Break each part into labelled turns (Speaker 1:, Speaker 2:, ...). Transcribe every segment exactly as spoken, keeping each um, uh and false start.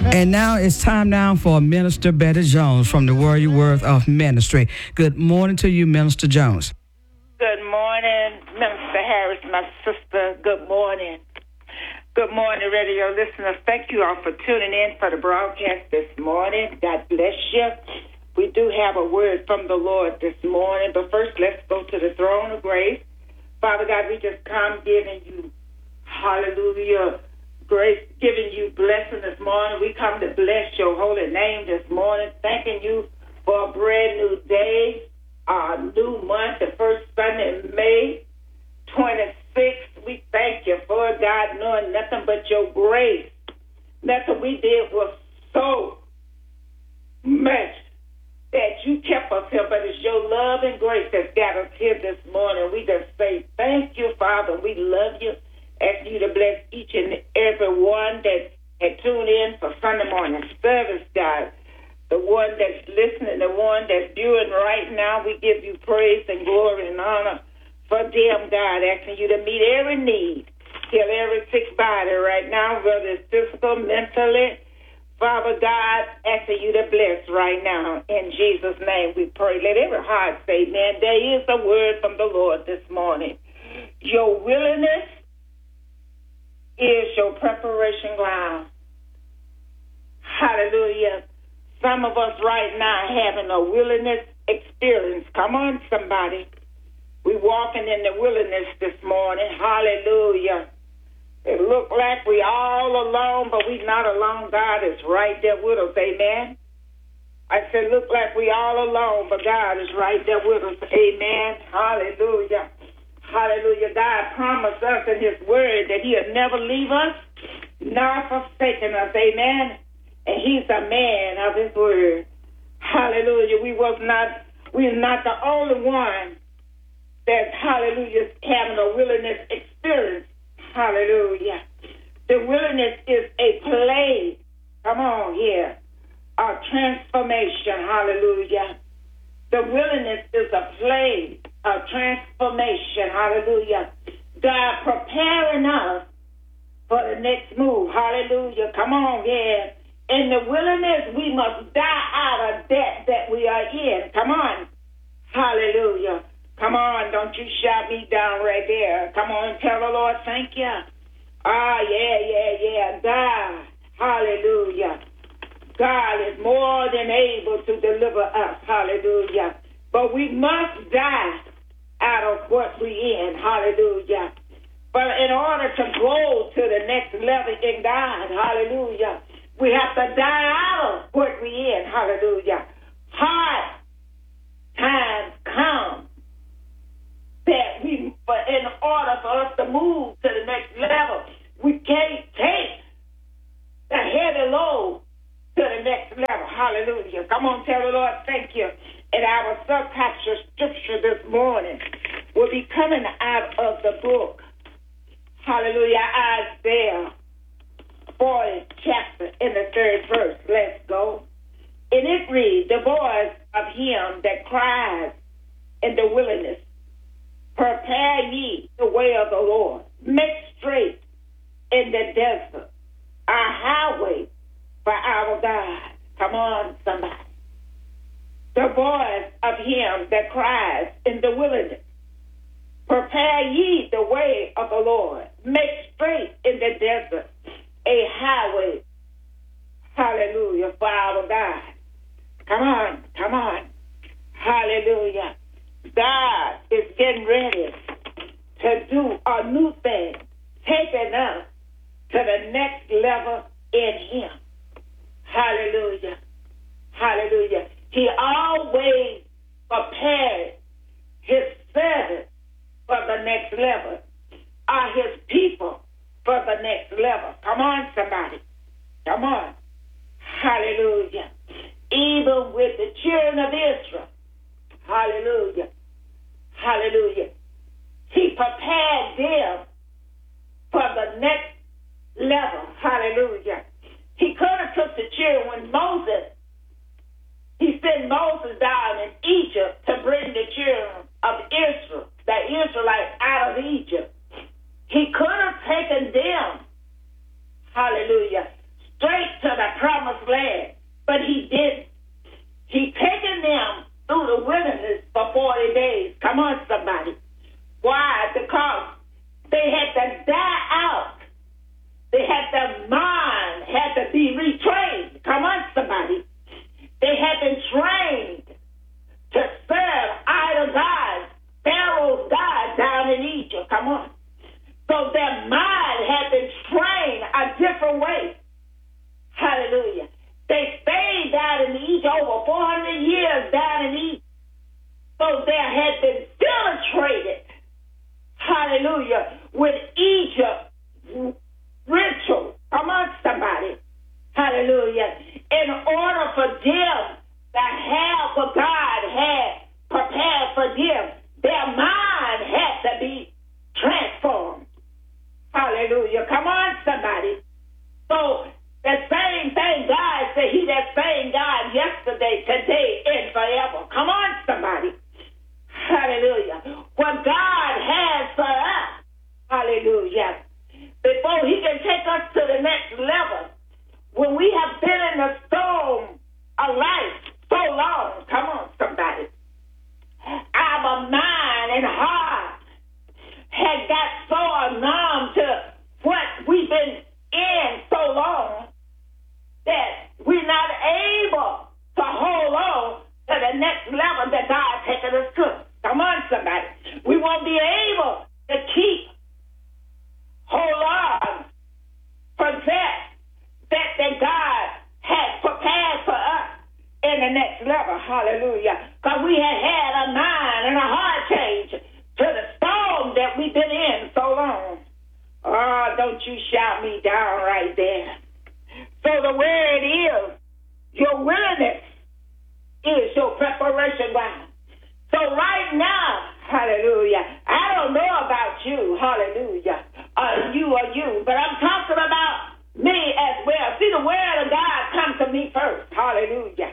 Speaker 1: And now it's time now for Minister Betty Jones from the Word You Worth of Ministry. Good morning to you, Minister Jones.
Speaker 2: Good morning, Minister Harris, my sister. Good morning. Good morning, radio listeners. Thank you all for tuning in for the broadcast this morning. God bless you. We do have a word from the Lord this morning, but first let's go to the throne of grace. Father God, we just come giving you hallelujah, grace, giving you blessing this morning. We come to bless your holy name this morning, thanking you for a brand new day, a new month, the first Sunday in May twenty-sixth. We thank you for it, God, knowing nothing but your grace. Nothing we did was so much that you kept us here, but it's your love and grace that's got us here this morning. We just say thank you, Father. We love you. Ask you to bless each and every one that had tuned in for Sunday morning service, God. The one that's listening, the one that's viewing right now, we give you praise and glory and honor for them, God, asking you to meet every need, heal every sick body right now, whether it's physical, mentally. Father God, asking you to bless right now. In Jesus' name we pray. Let every heart say, man, there is a word from the Lord this morning. Your willingness is your preparation ground. Hallelujah. Some of us right now having a wilderness experience. Come on, somebody. We walking in the wilderness this morning. Hallelujah. It look like we all alone, but we not alone. God is right there with us. Amen. I said, look like we all alone, but God is right there with us. Amen. Hallelujah. Hallelujah. God promised us in his word that he'll never leave us nor forsaken us. Amen. And he's a man of his word. Hallelujah. We was not, we're not the only one that's, hallelujah, having a wilderness experience. Hallelujah. The wilderness is a place, come on here, of transformation. Hallelujah. The wilderness is a place of transformation. Hallelujah. God preparing us for the next move. Hallelujah. Come on here. In the wilderness, we must die out of debt that we are in. Come on. Hallelujah. Come on. Don't you shout me down right there. Come on and tell the Lord, thank you. Ah, yeah, yeah, yeah. God. Hallelujah. God is more than able to deliver us. Hallelujah. But we must die out of what we in. Hallelujah. But in order to go to the next level in God, hallelujah, we have to die out of what we in. Hallelujah. Hard times come that we, but in order for us to move to the next level, we can't take the heavy load to the next level. Hallelujah. Come on, tell the Lord, thank you. And our subtitle scripture this morning will be coming out of the book, hallelujah, Isaiah forty chapter in the third verse. Let's go. And it reads, the voice of him that cries in the wilderness, prepare ye the way of the Lord, make straight in the desert a highway for our God. Come on, somebody. The voice of him that cries in the wilderness, prepare ye the way of the Lord, make straight in the desert a highway, hallelujah, for our God. Come on, come on, hallelujah. God is getting ready to do a new thing, taking us to the next level in him. Hallelujah, hallelujah. He always prepared his servants for the next level, are his people for the next level. Come on, somebody. Come on. Hallelujah. Even with the children of Israel. Hallelujah. Hallelujah. He prepared them for the next level. Hallelujah. He could have took the children when Moses, he sent Moses down in Egypt to bring the children of Israel, the Israelites, out of Egypt. He could have taken them, hallelujah, straight to the promised land, but he didn't. He taken them through the wilderness for forty days. Come on, somebody. Why? Because they had to die out. They had their mind had to be retrained. Come on, somebody. They had been trained to serve idol gods, Pharaoh's gods down in Egypt. Come on. So their mind had been trained a different way. Hallelujah. They stayed down in Egypt over four hundred years down in Egypt. So there had been filtrated, hallelujah, with Egypt ritual. Come on, somebody. Hallelujah. In order for them to have what God had prepared for them, their mind had to be transformed. Hallelujah. Come on, somebody. So the same thing God said, he that same God yesterday, today, and forever. Come on, somebody. Hallelujah. What God has for us, hallelujah, before he can take us to the next level, when we have been in the storm of life so long, come on, somebody, our mind and heart had got so numb to what we've been in so long that we're not able to hold on to the next level that God taken us to. Come on, somebody. We won't be able to keep, hold on, possess that that God has prepared for us in the next level. Hallelujah. Because we had had a mind and a heart change to the storm that we've been in so long. Oh, don't you shout me down right there. So the word is, your willingness is your preparation ground. So right now, hallelujah, I don't know about you, hallelujah, or you or you, but I'm talking about me as well. See, the word of God comes to me first, hallelujah,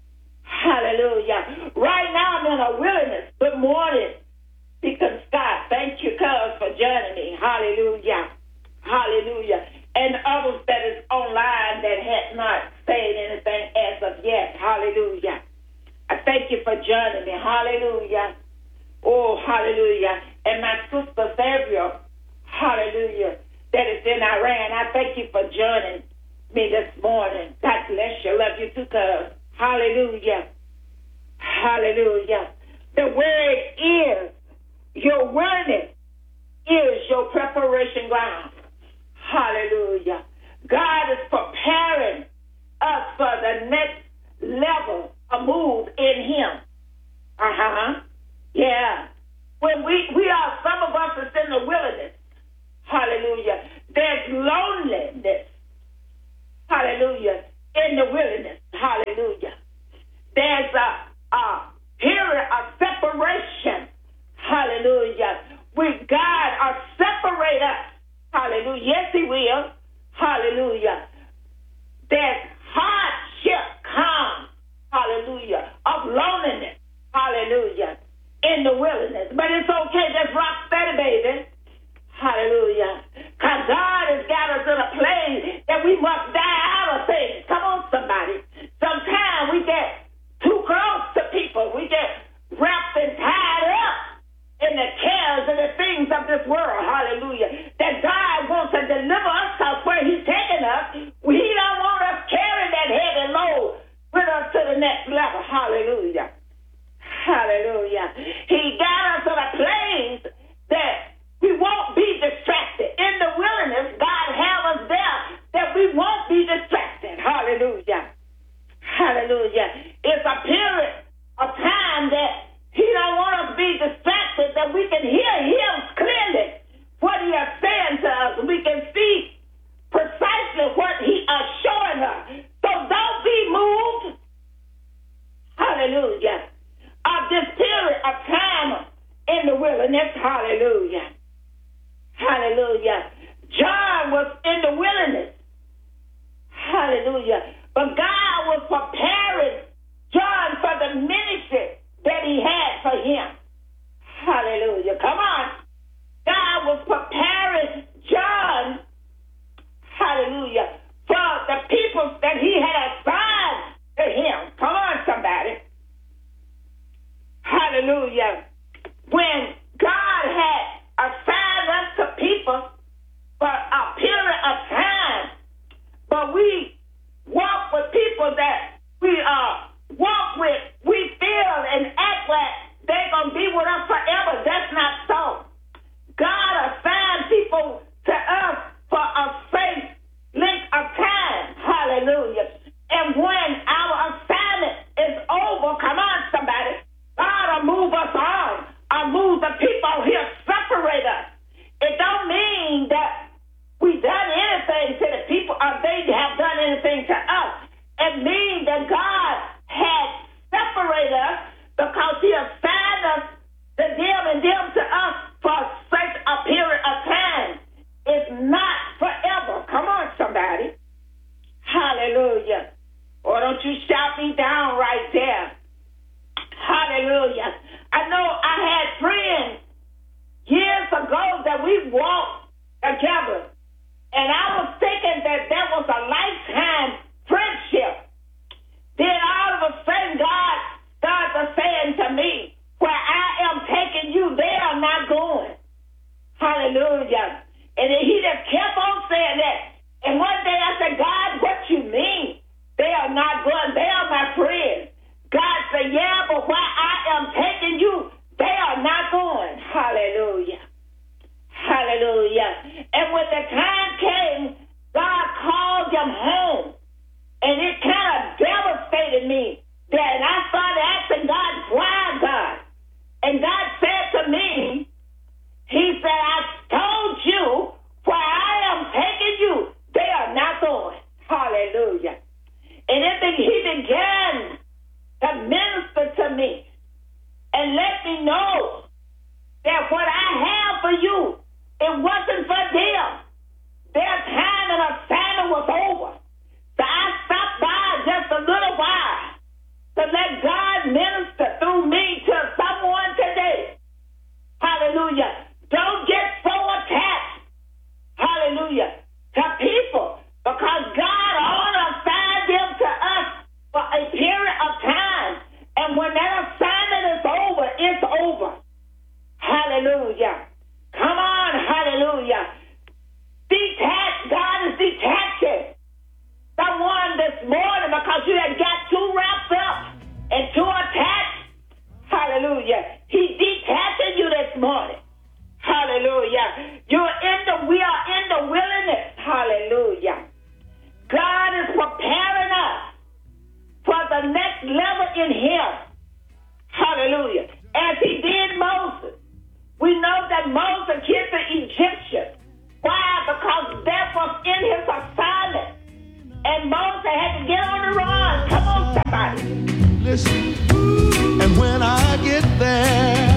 Speaker 2: hallelujah. Right now I'm in a wilderness. Good morning, Deacon Scott. Thank you, cuz, for joining me, hallelujah, hallelujah. And others that is online that had not said anything as of yet, hallelujah. I thank you for joining me. Hallelujah. Oh, hallelujah. And my sister Samuel, hallelujah, that is in Iran. I thank you for joining me this morning. God bless you. Love you too, cuz. Hallelujah. Hallelujah. The word is, your wording is your preparation ground. Hallelujah. God is preparing us for the next level, a move in him. Uh-huh. Yeah. When we, we are, some of us is in the wilderness. Hallelujah. There's loneliness. Hallelujah. In the wilderness. Hallelujah. There's a, a period of separation. Hallelujah. With God, or separate us. Hallelujah. Yes, he will. Hallelujah. There's hardship comes. Hallelujah. Of loneliness. Hallelujah. In the wilderness. But it's okay. Just rock steady, baby. Hallelujah. Because God has got us in a place that we must die out of things. Come on, somebody. Sometimes we get too close to people. We get wrapped and tied up in the cares and the things of this world. Hallelujah. That God wants to deliver us because where he's taking us, he don't want us carrying that heavy load with us to the next level. Hallelujah. Hallelujah. He got us in a place that we won't be distracted. In the wilderness, God have us there that we won't be distracted. Hallelujah. Hallelujah. It's a period of time that he don't want us to be distracted, that we can hear him clearly, what he is saying to us. We can see precisely what he is showing us. So don't be moved. Hallelujah. Of this period of time in the wilderness. Hallelujah. Hallelujah. John was in the wilderness. Hallelujah. But God was preparing Hallelujah. And when our assignment is over, come on, somebody, God will move us on. I'll move the people here, separate us. It don't mean that we done anything to the people or they have done anything to us. It means that God had separated us because he assigned us to them and them to us for such a period of time. It's not forever. Come on, somebody. Hallelujah. Or don't you shout me down right there. Hallelujah. I know I had friends years ago that we walked together, and I was thinking that that was a lifetime friendship. Then all of a sudden, God started saying to me, where I am taking you, they are not going. Hallelujah. And he just kept on saying that. And one day I said, God, what you mean? They are not going. They are my friends. God said, yeah, but where I am taking you, they are not going. Hallelujah. Hallelujah. And when the time came, God called them home. And it kind of devastated me. Then I started asking God, why, God? And God said to me, he said, I told you where I am taking you, they are not going. Hallelujah. And then he began to minister to me and let me know that what I have for you, it wasn't for them. Their time and assignment was over. So I stopped by just a little while to let God minister through me to someone today. Hallelujah. Don't get so attached, hallelujah, to people, because God only assigned them to us for a period of time. And when that assignment is over, it's over. Hallelujah. Come on, hallelujah. Detach. God is detaching someone this morning because you have got too wrapped up and too attached. Hallelujah. He's detaching you this morning. Hallelujah. You're in the, we are in the wilderness. Hallelujah. God is preparing us for the next level in him. Hallelujah. As he did Moses. We know that Moses killed the Egyptian. Why? Because that was in his assignment. And Moses had to get on the run. Come on, somebody.
Speaker 3: Listen. And when I get there,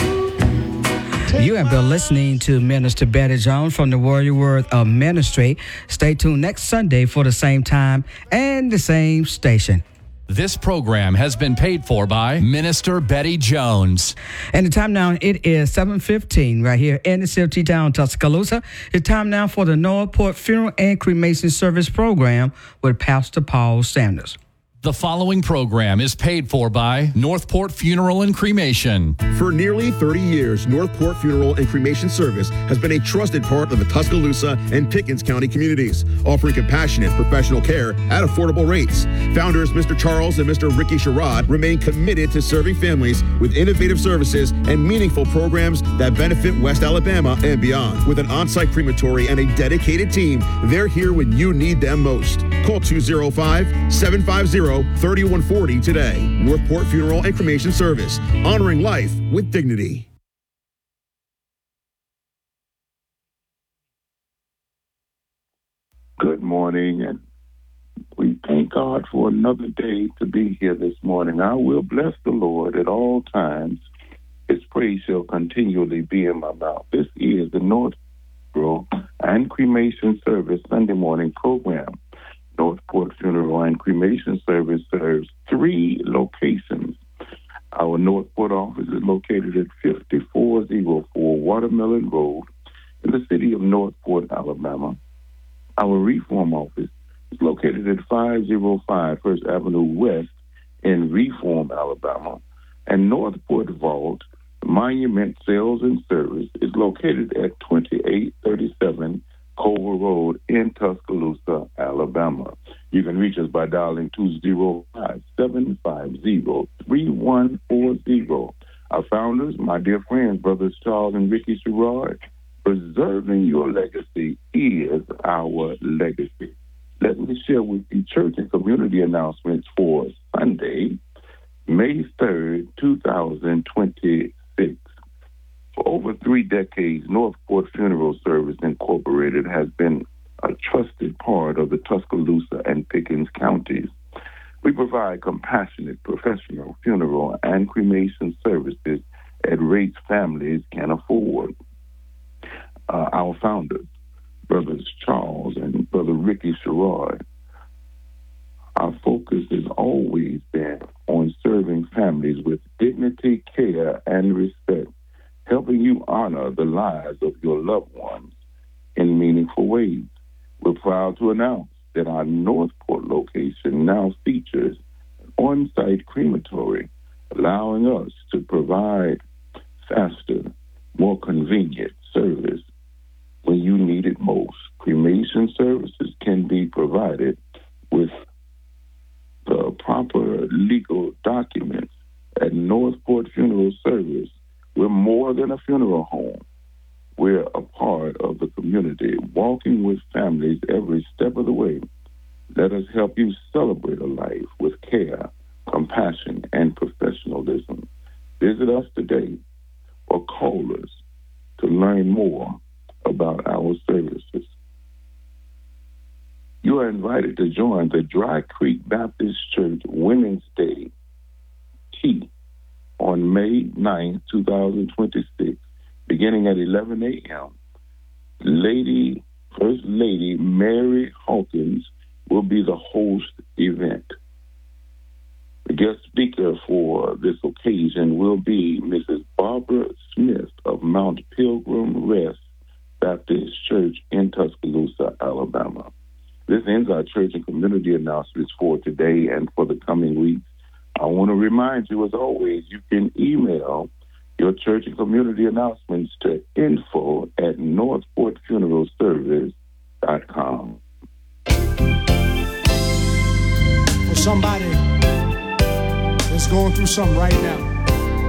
Speaker 1: you have been listening to Minister Betty Jones from the Warrior Word of Ministry. Stay tuned next Sunday for the same time and the same station.
Speaker 4: This program has been paid for by Minister Betty Jones.
Speaker 1: And the time now, it is seven fifteen right here in the city town, Tuscaloosa. It's time now for the Northport Funeral and Cremation Service program with Pastor Paul Sanders.
Speaker 4: The following program is paid for by Northport Funeral and Cremation.
Speaker 5: For nearly thirty years, Northport Funeral and Cremation Service has been a trusted part of the Tuscaloosa and Pickens County communities, offering compassionate professional care at affordable rates. Founders Mister Charles and Mister Ricky Sherrod remain committed to serving families with innovative services and meaningful programs that benefit West Alabama and beyond. With an on-site crematory and a dedicated team, they're here when you need them most. Call two oh five, seven five zero, three one four zero today. Northport Funeral and Cremation Service, honoring life with dignity.
Speaker 6: Good morning, and we thank God for another day to be here this morning. I will bless the Lord at all times. His praise shall continually be in my mouth. This is the North Funeral and Cremation Service Sunday morning program. Northport Funeral and Cremation Service serves three locations. Our Northport office is located at fifty-four oh four Watermelon Road in the city of Northport, Alabama. Our Reform office is located at five oh five First Avenue West in Reform, Alabama. And Northport Vault Monument Sales and Service is located at twenty-eight thirty-seven Culver Road in Tuscaloosa, Alabama. You can reach us by dialing two oh five, seven five zero, three one four zero. Our founders, my dear friends, Brothers Charles and Ricky Sherrod, preserving your legacy is our legacy. Let me share with you church and community announcements for Sunday, May third, two thousand twenty-six. For over three decades, Northport Funeral Service Incorporated has been a trusted part of the Tuscaloosa and Pickens counties. We provide compassionate, professional funeral and cremation services at rates families can afford. Uh, our founders, Brothers Charles and Brother Ricky Sherrod, our focus has always been on serving families with dignity, care, and respect, helping you honor the lives of your loved ones in meaningful ways. We're proud to announce that our Northport location now features an on-site crematory, allowing us to provide faster, more convenient service when you need it most. Cremation services can be provided with the proper legal documents at Northport Funeral Service. We're more than a funeral home. We're a part of the community, walking with families every step of the way. Let us help you celebrate a life with care, compassion, and professionalism. Visit us today or call us to learn more about our services. You are invited to join the Dry Creek Baptist Church Women's Day Tea on May ninth, two thousand twenty-six, beginning at eleven a.m. Lady, First Lady Mary Hawkins will be the host event. The guest speaker for this occasion will be Missus Barbara Smith of Mount Pilgrim Rest Baptist Church in Tuscaloosa, Alabama. This ends our church and community announcements for today and for the coming weeks. I want to remind you, as always, you can email your church and community announcements to info at northport funeral service dot com.
Speaker 3: For somebody that's going through something right now,